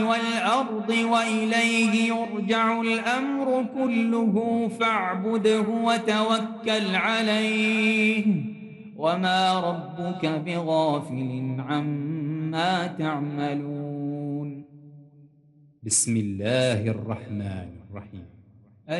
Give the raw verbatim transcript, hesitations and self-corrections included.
والأرض وإليه يرجع الأمر كله فاعبده وتوكل عليه وما ربك بغافل عما تعملون. بسم الله الرحمن الرحيم.